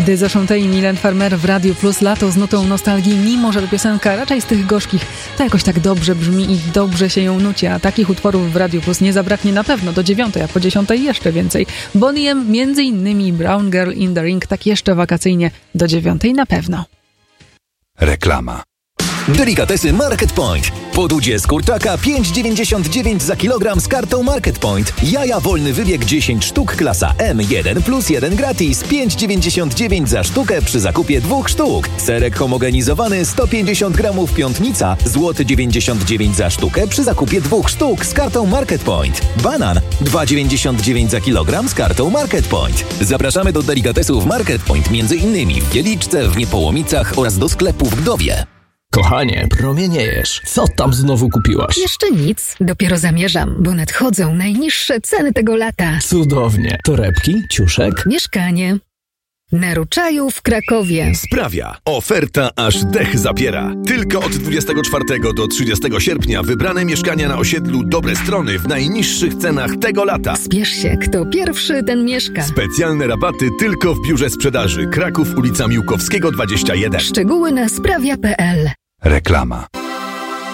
Dyzo Szumtej i Milen Farmer w Radiu Plus. Lato z nutą nostalgii, mimo że piosenka raczej z tych gorzkich, to jakoś tak dobrze brzmi i dobrze się ją nuci, a takich utworów w Radiu Plus nie zabraknie na pewno do 9, a po 10 jeszcze więcej. Bonnie M, między innymi Brown Girl in the Ring, tak jeszcze wakacyjnie do 9 na pewno. Reklama. Delikatesy Market Point. Podudzie z kurczaka 5,99 za kilogram z kartą Market Point. Jaja wolny wybieg 10 sztuk klasa M. 1 plus 1 gratis. 5,99 za sztukę przy zakupie 2 sztuk. Serek homogenizowany 150 gramów Piątnica. Złoty 99 za sztukę przy zakupie 2 sztuk z kartą Market Point. Banan 2,99 za kilogram z kartą Market Point. Zapraszamy do delikatesów Market Point, między innymi w Wieliczce, w Niepołomicach oraz do sklepu w Gdowie. Kochanie, promieniejesz. Co tam znowu kupiłaś? Jeszcze nic. Dopiero zamierzam, bo nadchodzą najniższe ceny tego lata. Cudownie. Torebki, ciuszek? Mieszkanie. Na Ruczaju w Krakowie. Sprawia. Oferta aż dech zapiera. Tylko od 24 do 30 sierpnia wybrane mieszkania na osiedlu Dobre Strony w najniższych cenach tego lata. Spiesz się, kto pierwszy, ten mieszka. Specjalne rabaty tylko w biurze sprzedaży. Kraków, ulica Miłkowskiego 21. Szczegóły na sprawia.pl. Reklama.